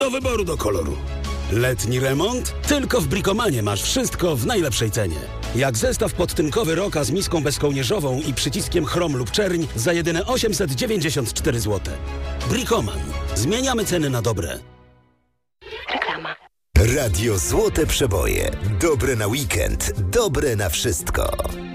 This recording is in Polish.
do wyboru do koloru. Letni remont? Tylko w Bricomanie masz wszystko w najlepszej cenie. Jak zestaw podtynkowy Roka z miską bezkołnierzową i przyciskiem chrom lub czerń za jedyne 894 zł. Bricoman. Zmieniamy ceny na dobre. Reklama. Radio Złote Przeboje. Dobre na weekend, dobre na wszystko.